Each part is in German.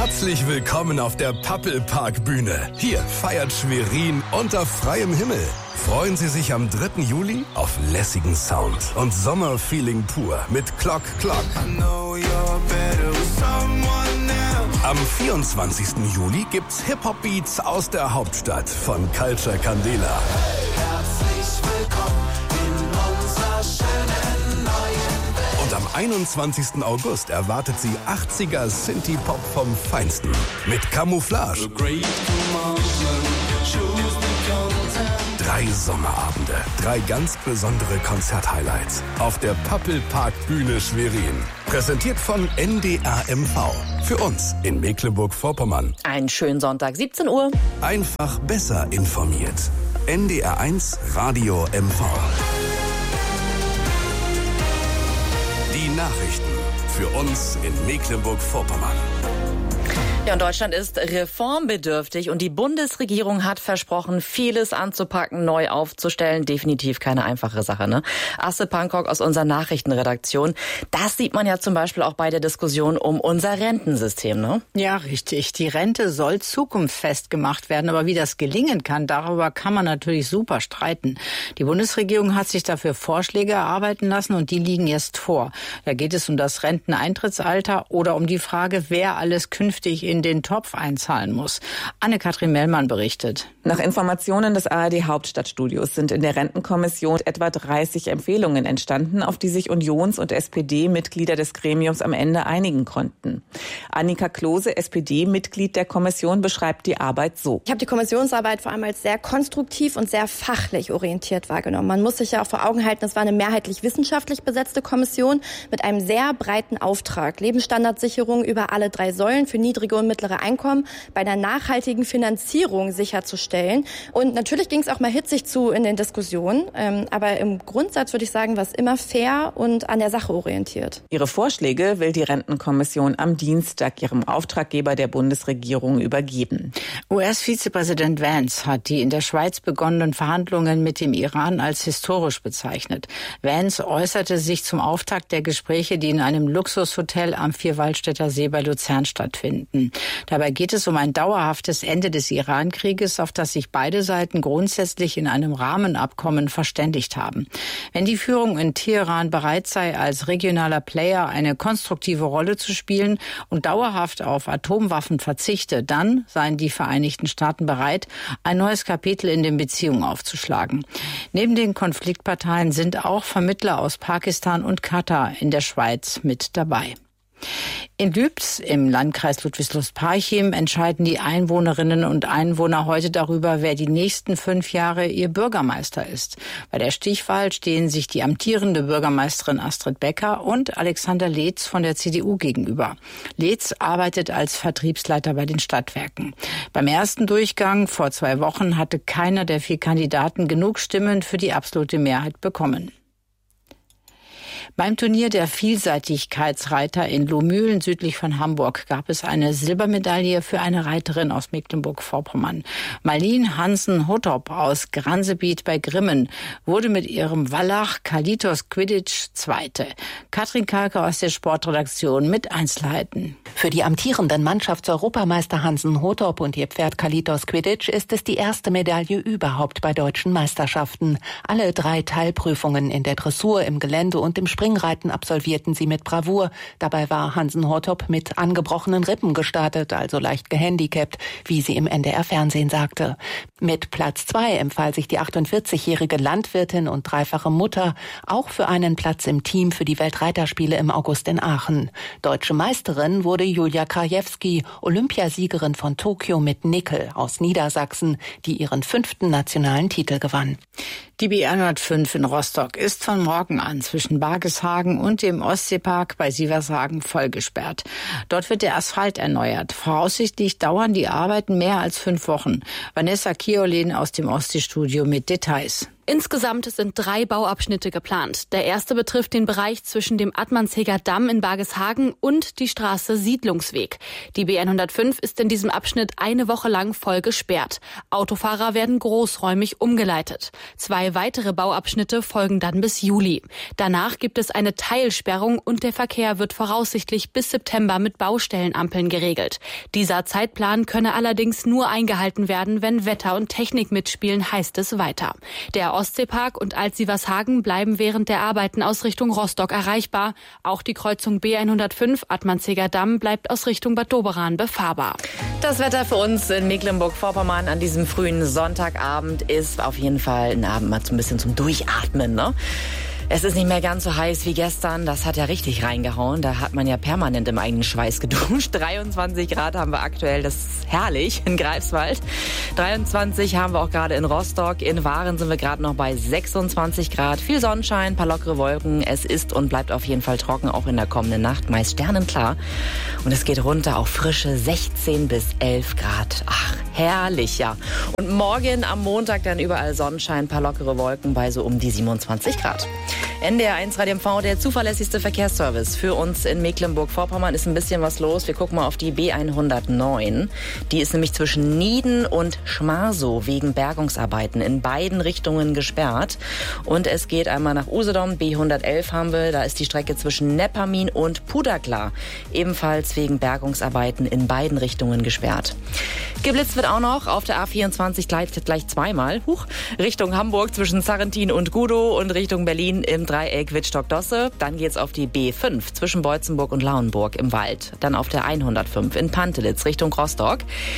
Herzlich willkommen auf der Pappelpark-Bühne. Hier feiert Schwerin unter freiem Himmel. Freuen Sie sich am 3. Juli auf lässigen Sound und Sommerfeeling pur mit Clock Clock. Am 24. Juli gibt's Hip-Hop-Beats aus der Hauptstadt von Culture Candela. Herzlich willkommen in unserer schönen neuen Welt. Und am 21. August erwartet Sie 80er Synthie-Pop vom Feinsten mit Camouflage. 3 Sommerabende, 3 ganz besondere Konzerthighlights auf der Pappelpark-Bühne Schwerin. Präsentiert von NDR MV. Für uns in Mecklenburg-Vorpommern. Einen schönen Sonntag, 17 Uhr. Einfach besser informiert. NDR 1 Radio MV. Die Nachrichten für uns in Mecklenburg-Vorpommern. Ja, und Deutschland ist reformbedürftig und die Bundesregierung hat versprochen, vieles anzupacken, neu aufzustellen. Definitiv keine einfache Sache, ne? Asse Pankok aus unserer Nachrichtenredaktion. Das sieht man ja zum Beispiel auch bei der Diskussion um unser Rentensystem, ne? Ja, richtig. Die Rente soll zukunftsfest gemacht werden. Aber wie das gelingen kann, darüber kann man natürlich super streiten. Die Bundesregierung hat sich dafür Vorschläge erarbeiten lassen und die liegen jetzt vor. Da geht es um das Renteneintrittsalter oder um die Frage, wer alles künftig in den Topf einzahlen muss. Anne-Kathrin Mellmann berichtet. Nach Informationen des ARD Hauptstadtstudios sind in der Rentenkommission etwa 30 Empfehlungen entstanden, auf die sich Unions- und SPD-Mitglieder des Gremiums am Ende einigen konnten. Annika Klose, SPD-Mitglied der Kommission, beschreibt die Arbeit so. Ich habe die Kommissionsarbeit vor allem als sehr konstruktiv und sehr fachlich orientiert wahrgenommen. Man muss sich ja auch vor Augen halten, es war eine mehrheitlich wissenschaftlich besetzte Kommission mit einem sehr breiten Auftrag. Lebensstandardsicherung über alle 3 Säulen für niedrige und mittlere Einkommen bei einer nachhaltigen Finanzierung sicherzustellen. Und natürlich ging es auch mal hitzig zu in den Diskussionen. Aber im Grundsatz würde ich sagen, war es immer fair und an der Sache orientiert. Ihre Vorschläge will die Rentenkommission am Dienstag ihrem Auftraggeber der Bundesregierung übergeben. US-Vizepräsident Vance hat die in der Schweiz begonnenen Verhandlungen mit dem Iran als historisch bezeichnet. Vance äußerte sich zum Auftakt der Gespräche, die in einem Luxushotel am Vierwaldstätter See bei Luzern stattfinden. Dabei geht es um ein dauerhaftes Ende des Iran-Krieges, auf das sich beide Seiten grundsätzlich in einem Rahmenabkommen verständigt haben. Wenn die Führung in Teheran bereit sei, als regionaler Player eine konstruktive Rolle zu spielen und dauerhaft auf Atomwaffen verzichte, dann seien die Vereinigten Staaten bereit, ein neues Kapitel in den Beziehungen aufzuschlagen. Neben den Konfliktparteien sind auch Vermittler aus Pakistan und Katar in der Schweiz mit dabei. In Lübz im Landkreis Ludwigslust-Parchim entscheiden die Einwohnerinnen und Einwohner heute darüber, wer die nächsten 5 Jahre ihr Bürgermeister ist. Bei der Stichwahl stehen sich die amtierende Bürgermeisterin Astrid Becker und Alexander Leetz von der CDU gegenüber. Leetz arbeitet als Vertriebsleiter bei den Stadtwerken. Beim ersten Durchgang vor 2 Wochen hatte keiner der 4 Kandidaten genug Stimmen für die absolute Mehrheit bekommen. Beim Turnier der Vielseitigkeitsreiter in Lohmühlen südlich von Hamburg gab es eine Silbermedaille für eine Reiterin aus Mecklenburg-Vorpommern. Marlene Hansen-Hottop aus Gransebiet bei Grimmen wurde mit ihrem Wallach Kalitos Quidditch Zweite. Katrin Kalke aus der Sportredaktion mit Einzelheiten. Für die amtierenden Mannschaftseuropameister Hansen-Hottop und ihr Pferd Kalitos Quidditch ist es die erste Medaille überhaupt bei deutschen Meisterschaften. Alle 3 Teilprüfungen in der Dressur, im Gelände und im Springreiten absolvierten sie mit Bravour. Dabei war Hansen-Hottop mit angebrochenen Rippen gestartet, also leicht gehandicapt, wie sie im NDR-Fernsehen sagte. Mit Platz 2 empfahl sich die 48-jährige Landwirtin und 3-fache Mutter auch für einen Platz im Team für die Weltreiterspiele im August in Aachen. Deutsche Meisterin wurde Julia Krajewski, Olympiasiegerin von Tokio mit Nickel aus Niedersachsen, die ihren 5. nationalen Titel gewann. Die B105 in Rostock ist von morgen an zwischen Bargeshagen und dem Ostseepark bei Sievershagen voll gesperrt. Dort wird der Asphalt erneuert. Voraussichtlich dauern die Arbeiten mehr als 5 Wochen. Vanessa Kiolin aus dem Ostseestudio mit Details. Insgesamt sind 3 Bauabschnitte geplant. Der erste betrifft den Bereich zwischen dem Admansheger Damm in Bargeshagen und die Straße Siedlungsweg. Die B105 ist in diesem Abschnitt eine Woche lang voll gesperrt. Autofahrer werden großräumig umgeleitet. 2 weitere Bauabschnitte folgen dann bis Juli. Danach gibt es eine Teilsperrung und der Verkehr wird voraussichtlich bis September mit Baustellenampeln geregelt. Dieser Zeitplan könne allerdings nur eingehalten werden, wenn Wetter und Technik mitspielen, heißt es weiter. Der Ostseepark und Altsievershagen bleiben während der Arbeiten aus Richtung Rostock erreichbar. Auch die Kreuzung B105 Admansheger Damm bleibt aus Richtung Bad Doberan befahrbar. Das Wetter für uns in Mecklenburg-Vorpommern an diesem frühen Sonntagabend ist auf jeden Fall ein Abend mal so ein bisschen zum Durchatmen, ne? Es ist nicht mehr ganz so heiß wie gestern. Das hat ja richtig reingehauen. Da hat man ja permanent im eigenen Schweiß geduscht. 23 Grad haben wir aktuell. Das ist herrlich in Greifswald. 23 haben wir auch gerade in Rostock. In Waren sind wir gerade noch bei 26 Grad. Viel Sonnenschein, paar lockere Wolken. Es ist und bleibt auf jeden Fall trocken, auch in der kommenden Nacht. Meist sternenklar. Und es geht runter auf frische 16 bis 11 Grad. Ach, herrlich, ja. Und morgen am Montag dann überall Sonnenschein, paar lockere Wolken bei so um die 27 Grad. NDR1 Radio MV, der zuverlässigste Verkehrsservice für uns in Mecklenburg-Vorpommern. Ist ein bisschen was los. Wir gucken mal auf die B109. Die ist nämlich zwischen Nieden und Schmarsow wegen Bergungsarbeiten in beiden Richtungen gesperrt. Und es geht einmal nach Usedom, B111 haben wir. Da ist die Strecke zwischen Neppermin und Puderklar ebenfalls wegen Bergungsarbeiten in beiden Richtungen gesperrt. Geblitzt wird auch noch auf der A24 gleich zweimal. Richtung Hamburg zwischen Sarrentin und Gudow und Richtung Berlin im Dreieck Wittstock-Dosse. Dann geht's auf die B5 zwischen Beutzenburg und Lauenburg im Wald. Dann auf der 105 in Pantelitz Richtung Rostock.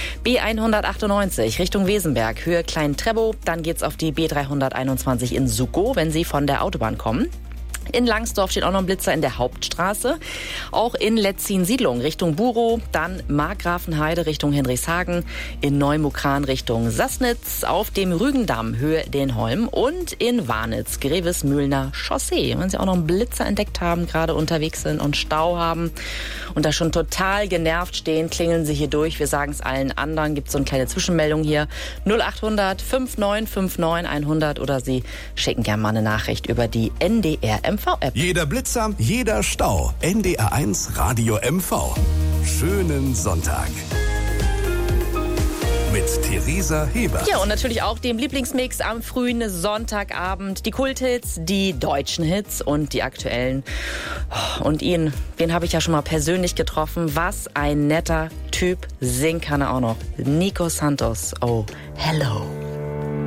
B198 Richtung Wesenberg, Höhe Klein-Trebow. Dann geht's auf die B321 in Sukow, wenn Sie von der Autobahn kommen. In Langsdorf steht auch noch ein Blitzer in der Hauptstraße. Auch in Letzin-Siedlung Richtung Burow, dann Markgrafenheide Richtung Hendrichshagen, in Neumukran Richtung Sassnitz, auf dem Rügendamm Höhe Denholm und in Warnitz Grevesmühlner Chaussee. Wenn Sie auch noch einen Blitzer entdeckt haben, gerade unterwegs sind und Stau haben und da schon total genervt stehen, klingeln Sie hier durch. Wir sagen es allen anderen. Gibt so eine kleine Zwischenmeldung hier. 0800 5959 100 oder Sie schicken gerne mal eine Nachricht über die NDR MV-App. Jeder Blitzer, jeder Stau. NDR1 Radio MV. Schönen Sonntag. Mit Theresa Hebert. Ja, und natürlich auch dem Lieblingsmix am frühen Sonntagabend. Die Kulthits, die deutschen Hits und die aktuellen. Und den habe ich ja schon mal persönlich getroffen. Was ein netter Typ. Singen kann er auch noch. Nico Santos. Oh, hello.